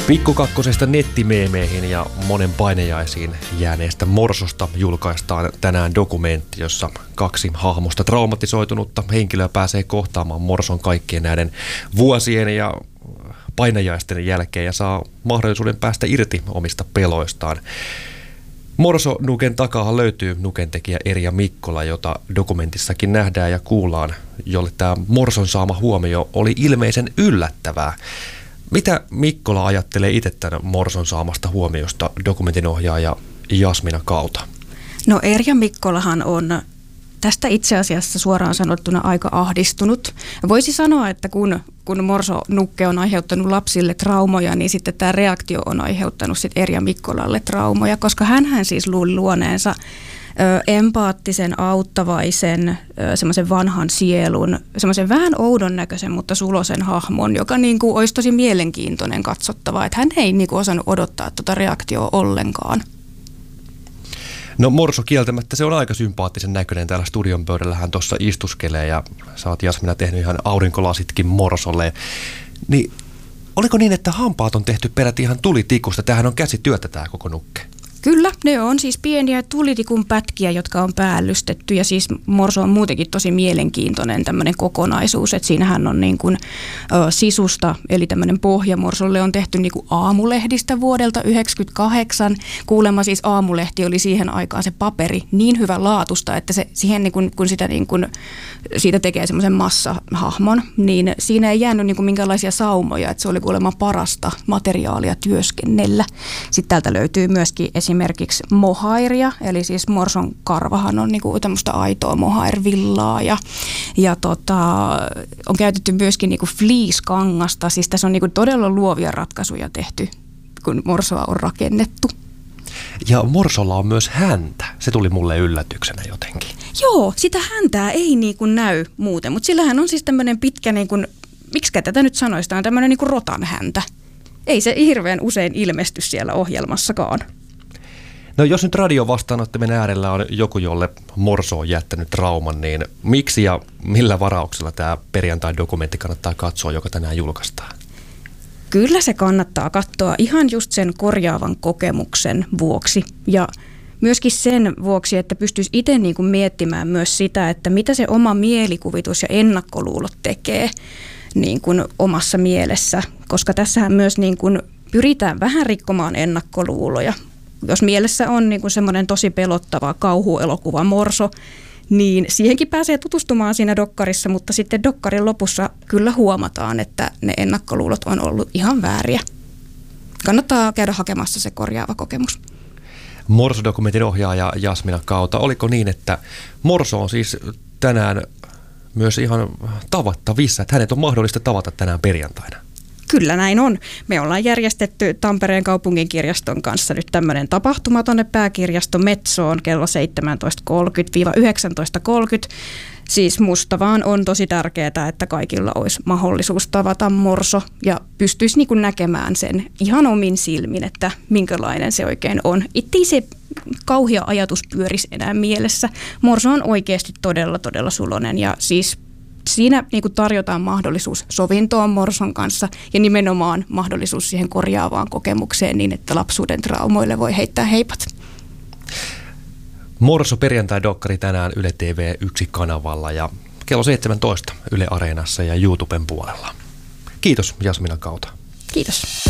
Pikkukakkosesta nettimeemeihin ja monen painajaisiin jääneestä Morsosta julkaistaan tänään dokumentti, jossa 2 hahmosta traumatisoitunutta henkilöä pääsee kohtaamaan Morson kaikkien näiden vuosien ja painajaisten jälkeen ja saa mahdollisuuden päästä irti omista peloistaan. Morso-Nuken takaa löytyy Nuken tekijä Erja Mikkola, jota dokumentissakin nähdään ja kuullaan, jolle tämä Morson saama huomio oli ilmeisen yllättävää. Mitä Mikkola ajattelee itse tämän Morson saamasta huomiosta, dokumentin ohjaaja Jasmina Kauta? No Erja Mikkolahan on tästä itse asiassa suoraan sanottuna aika ahdistunut. Voisi sanoa, että kun Morso-Nukke on aiheuttanut lapsille traumoja, niin sitten tämä reaktio on aiheuttanut sitten Erja Mikkolalle traumoja, koska hänhän siis luuli luoneensa empaattisen, auttavaisen, semmoisen vanhan sielun, semmoisen vähän oudon näköisen, mutta sulosen hahmon, joka niin kuin olisi tosi mielenkiintoinen katsottava. Että hän ei niin kuin osannut odottaa tuota reaktioa ollenkaan. No Morso kieltämättä, se on aika sympaattisen näköinen. Täällä studion pöydällä hän tuossa istuskelee ja sä oot Jasmina tehnyt ihan aurinkolasitkin Morsolle. Niin oliko niin, että hampaat on tehty peräti ihan tulitikusta? Tämähän on käsityötä tämä koko Nukke. Kyllä, ne on siis pieniä tulitikun pätkiä, jotka on päällystetty ja siis Morso on muutenkin tosi mielenkiintoinen tämmöinen kokonaisuus, että siinähän on niin kuin sisusta, eli tämmöinen pohja Morsolle on tehty niin kuin Aamulehdistä vuodelta 1998. Kuulemma siis Aamulehti oli siihen aikaan se paperi niin hyvän laatusta, että se siihen niin kuin, kun sitä niin kuin, siitä tekee semmoisen massahahmon, niin siinä ei jäänyt niin kuin minkäänlaisia saumoja, että se oli kuulemma parasta materiaalia työskennellä. Sitten täältä löytyy myöskin esimerkiksi mohairia, eli siis Morson karvahan on niinku tämmöistä aitoa mohairvillaa ja on käytetty myöskin niinku fleece-kangasta, siis tässä on niinku todella luovia ratkaisuja tehty, kun Morsoa on rakennettu. Ja Morsolla on myös häntä, se tuli mulle yllätyksenä jotenkin. Joo, sitä häntää ei niinku näy muuten, mutta sillähän on siis tämmöinen pitkä, niinku, miksikä tätä nyt sanoisi, tämä on tämmöinen niinku rotan häntä. Ei se hirveän usein ilmesty siellä ohjelmassakaan. No jos nyt radiovastaanottimen äärellä on joku, jolle Morso on jättänyt trauman, niin miksi ja millä varauksella tämä perjantai-dokumentti kannattaa katsoa, joka tänään julkaistaan? Kyllä se kannattaa katsoa ihan just sen korjaavan kokemuksen vuoksi ja myöskin sen vuoksi, että pystyisi itse niin kuin miettimään myös sitä, että mitä se oma mielikuvitus ja ennakkoluulot tekee niin kuin omassa mielessä, koska tässähän myös niin kuin pyritään vähän rikkomaan ennakkoluuloja. Jos mielessä on niin kuin semmoinen tosi pelottava kauhuelokuva Morso, niin siihenkin pääsee tutustumaan siinä dokkarissa, mutta sitten dokkarin lopussa kyllä huomataan, että ne ennakkoluulot on ollut ihan vääriä. Kannattaa käydä hakemassa se korjaava kokemus. Morso-dokumentin ohjaaja Jasmina Kauta, oliko niin, että Morso on siis tänään myös ihan tavattavissa, että hänet on mahdollista tavata tänään perjantaina? Kyllä näin on. Me ollaan järjestetty Tampereen kaupunginkirjaston kanssa nyt tämmöinen tapahtuma tuonne pääkirjasto Metsoon kello 17.30–19.30. Siis musta vaan on tosi tärkeää, että kaikilla olisi mahdollisuus tavata Morso ja pystyisi niin kuin näkemään sen ihan omin silmin, että minkälainen se oikein on. Ettei se kauhea ajatus pyörisi enää mielessä. Morso on oikeasti todella, todella suloinen ja siis siinä niin kuin tarjotaan mahdollisuus sovintoon Morson kanssa ja nimenomaan mahdollisuus siihen korjaavaan kokemukseen niin, että lapsuuden traumoille voi heittää heipat. Morso perjantai-dokkari tänään Yle TV 1 kanavalla ja kello 17 Yle Areenassa ja YouTuben puolella. Kiitos Jasmina Kauta. Kiitos.